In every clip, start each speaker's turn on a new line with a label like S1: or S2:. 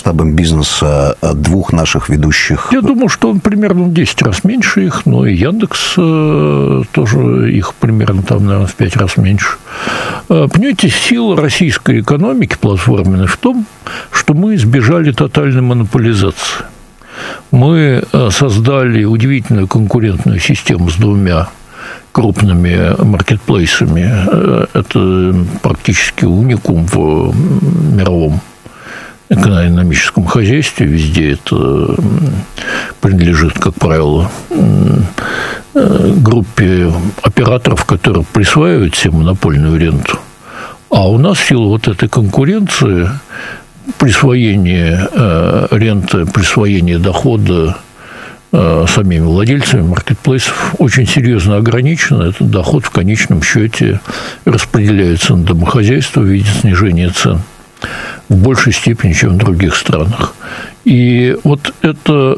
S1: масштабам бизнеса двух наших ведущих?
S2: Я думаю, что он примерно в 10 раз меньше их, но и Яндекс тоже их примерно там, наверное, в 5 раз меньше. Понимаете, сила российской экономики платформенной в том, что мы избежали тотальной монополизации. Мы создали удивительную конкурентную систему с двумя крупными маркетплейсами. Это практически уникум в мировом экономическом хозяйстве. Везде это принадлежит, как правило, группе операторов, которые присваивают себе монопольную ренту. А у нас в силу вот этой конкуренции присвоение ренты, присвоение дохода самими владельцами маркетплейсов очень серьезно ограничено. Этот доход в конечном счете распределяется на домохозяйство в виде снижения цен в большей степени, чем в других странах. И вот эта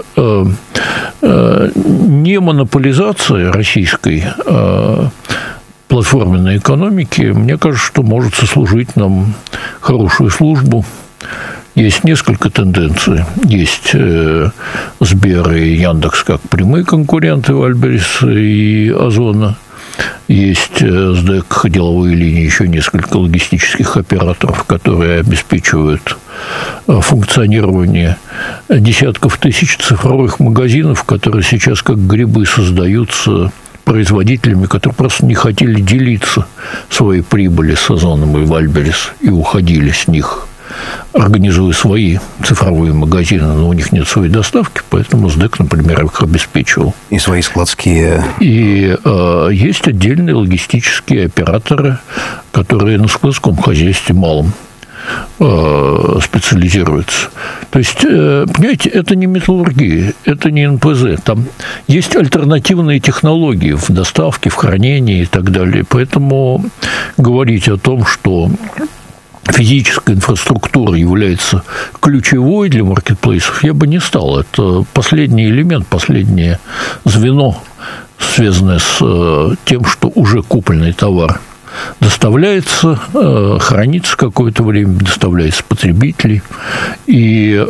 S2: не монополизация российской платформенной экономики, мне кажется, что может сослужить нам хорошую службу. Есть несколько тенденций. Есть Сбер и Яндекс как прямые конкуренты Вайлдберриса и Озона. Есть СДЭК, деловые линии, еще несколько логистических операторов, которые обеспечивают функционирование десятков тысяч цифровых магазинов, которые сейчас как грибы создаются производителями, которые просто не хотели делиться своей прибылью с Озоном и Вайлдберрис и уходили с них, организуя свои цифровые магазины, но у них нет своей доставки, поэтому СДЭК, например, их обеспечивал.
S1: И свои складские...
S2: И есть отдельные логистические операторы, которые на складском хозяйстве малом специализируются. То есть, понимаете, это не металлургия, это не НПЗ. Там есть альтернативные технологии в доставке, в хранении и так далее. Поэтому говорить о том, что физическая инфраструктура является ключевой для маркетплейсов, я бы не стал. Это последний элемент, последнее звено, связанное с тем, что уже купленный товар доставляется, хранится какое-то время, доставляется потребителей. И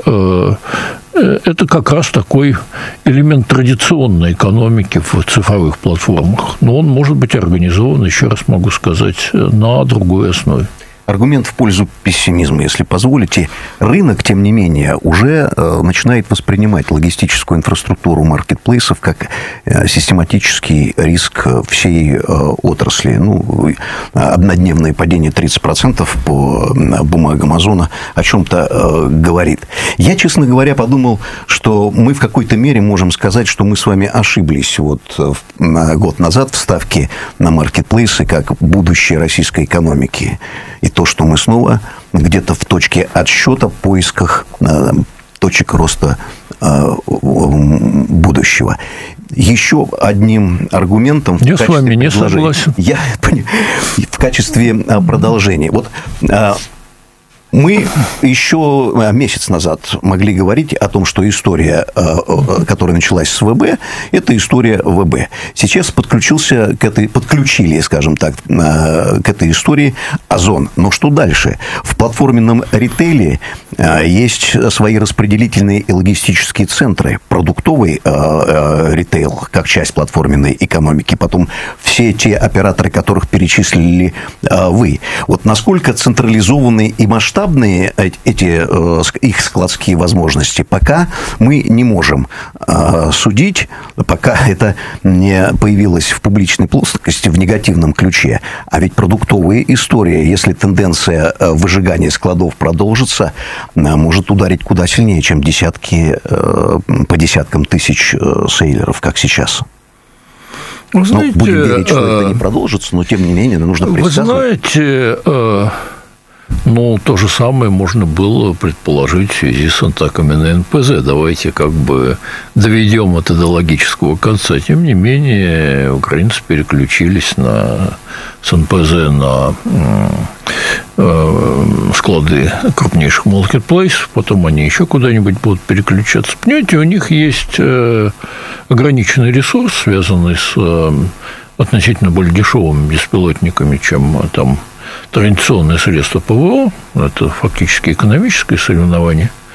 S2: это как раз такой элемент традиционной экономики в цифровых платформах. Но он может быть организован, еще раз могу сказать, на другой основе.
S1: Аргумент в пользу пессимизма, если позволите. Рынок, тем не менее, уже начинает воспринимать логистическую инфраструктуру маркетплейсов как систематический риск всей отрасли. Ну, однодневное падение 30% по бумагам Озона о чем-то говорит. Я, честно говоря, подумал, что мы в какой-то мере можем сказать, что мы с вами ошиблись вот год назад в ставке на маркетплейсы как будущее российской экономики. И то, что мы снова где-то в точке отсчета, в поисках точек роста будущего. Еще одним аргументом...
S2: Я с вами не согласен.
S1: Я в качестве продолжения. Вот мы еще месяц назад могли говорить о том, что история, которая началась с ВБ, это история ВБ. Сейчас подключили, скажем так, к этой истории Озон. Но что дальше? В платформенном ритейле есть свои распределительные и логистические центры. Продуктовый ритейл, как часть платформенной экономики. Потом все те операторы, которых перечислили вы. Вот насколько централизованные и масштабные эти их складские возможности, пока мы не можем судить, пока это не появилось в публичной плоскости в негативном ключе. А ведь продуктовая история, если тенденция выжигания складов продолжится, может ударить куда сильнее, чем по десяткам тысяч сейлеров, как сейчас.
S2: Вы знаете,
S1: будем верить, что это не продолжится, но тем не менее нужно предсказывать.
S2: Вы знаете, то же самое можно было предположить в связи с атаками на НПЗ. Давайте как бы доведем это до логического конца. Тем не менее, украинцы переключились с НПЗ на склады крупнейших маркетплейсов, потом они еще куда-нибудь будут переключаться. Понимаете, у них есть ограниченный ресурс, связанный с относительно более дешевыми беспилотниками, чем там традиционное средство ПВО, это фактически экономическое соревнование,